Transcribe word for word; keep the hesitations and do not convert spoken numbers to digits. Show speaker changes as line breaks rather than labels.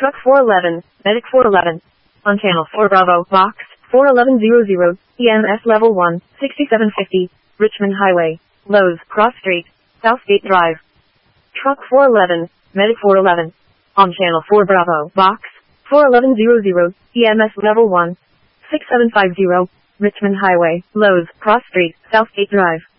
Truck four eleven, Medic four eleven. On Channel four Bravo, Box four eleven hundred, E M S Level one, sixty-seven fifty, Richmond Highway, Lowe's, Cross Street, Southgate Drive. Truck four eleven, Medic four eleven. On Channel four Bravo, Box four eleven hundred, E M S Level one, sixty-seven fifty, Richmond Highway, Lowe's, Cross Street, Southgate Drive.